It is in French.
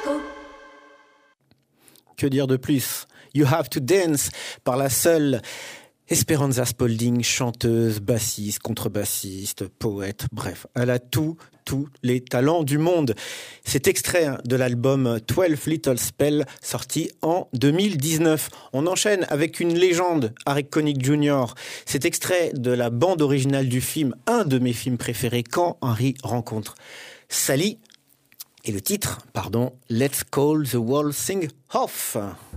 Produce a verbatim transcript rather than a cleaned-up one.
Que dire de plus? You Have to Dance par la seule Esperanza Spalding, chanteuse, bassiste, contrebassiste, poète, bref, elle a tout, tous les talents du monde. C'est extrait de l'album twelve Little Spell, sorti en deux mille dix-neuf. On enchaîne avec une légende, Harry Connick junior C'est extrait de la bande originale du film, un de mes films préférés, Quand Harry rencontre Sally. Et le titre, pardon, Let's Call the Whole Thing Off.